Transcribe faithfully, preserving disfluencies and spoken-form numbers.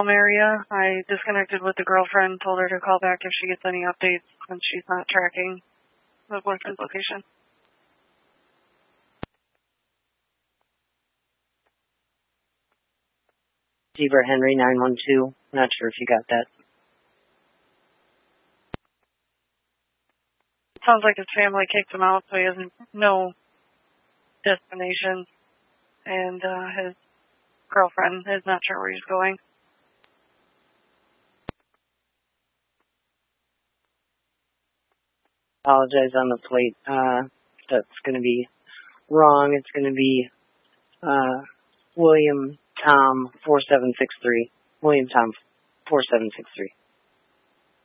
area. I disconnected with the girlfriend, told her to call back if she gets any updates since she's not tracking the boyfriend's location. Receiver Henry nine one two. Not sure if you got that. Sounds like his family kicked him out, so he has no destination. And uh, his girlfriend is not sure where he's going. Apologize on the plate. Uh, that's going to be wrong. It's going to be uh, William Tom four seven six three. William Tom four seven six three.